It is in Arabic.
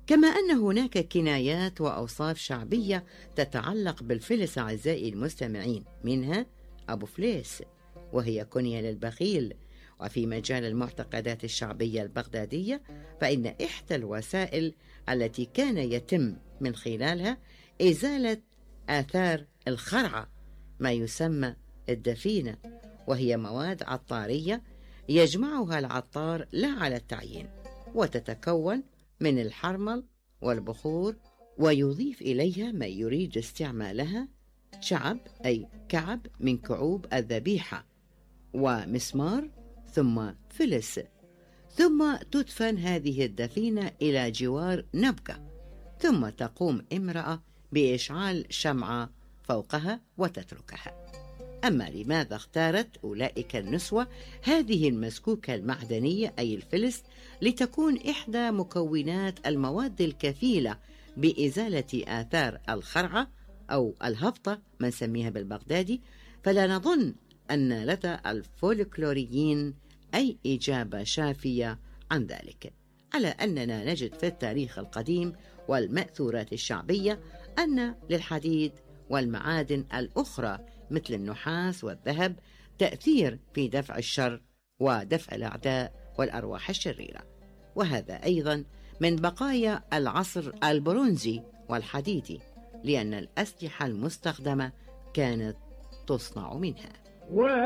كما أن هناك كنايات وأوصاف شعبية تتعلق بالفلس أعزائي المستمعين، منها أبو فليس وهي كنية للبخيل. وفي مجال المعتقدات الشعبية البغدادية فإن إحدى الوسائل التي كان يتم من خلالها إزالة آثار الخرعة ما يسمى الدفينة، وهي مواد عطارية يجمعها العطار لا على التعيين، وتتكون من الحرمل والبخور، ويضيف إليها ما يريد استعمالها شعب أي كعب من كعوب الذبيحة، ومسمار، ثم فلس، ثم تدفن هذه الدفينة إلى جوار نبكة، ثم تقوم امرأة بإشعال شمعة فوقها وتتركها. أما لماذا اختارت أولئك النسوة هذه المسكوكة المعدنية أي الفلس لتكون إحدى مكونات المواد الكفيلة بإزالة آثار الخرعة أو الهبطة ما نسميها بالبغدادي، فلا نظن أن لدى الفولكلوريين أي إجابة شافية عن ذلك، على أننا نجد في التاريخ القديم والمأثورات الشعبية أن للحديد والمعادن الأخرى مثل النحاس والذهب تأثير في دفع الشر ودفع الأعداء والأرواح الشريرة، وهذا أيضا من بقايا العصر البرونزي والحديدي، لأن الأسلحة المستخدمة كانت تصنع منها.